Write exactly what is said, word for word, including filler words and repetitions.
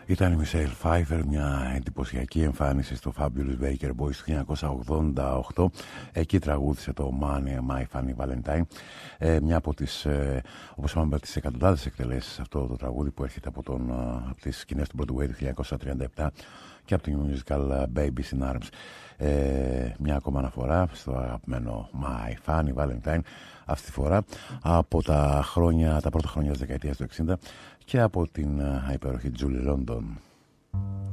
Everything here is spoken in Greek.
Ήταν η Μισελ Φάιφερ, μια εντυπωσιακή εμφάνιση στο Fabulous Baker Boys του χίλια εννιακόσια ογδόντα οκτώ. Εκεί τραγούδισε το Money My Funny Valentine, ε, μια από τις, ε, όπως είπαμε, τις εκατοντάδες εκτελέσεις αυτό το τραγούδι που έρχεται από, τον, από τις σκηνές του Broadway του χίλια εννιακόσια τριάντα επτά και από το musical Babies in Arms. Ε, μια ακόμα αναφορά στο αγαπημένο My Funny Valentine, αυτή τη φορά από τα, χρόνια, τα πρώτα χρόνια της δεκαετίας του εξήντα και από την υπέροχη Julie London.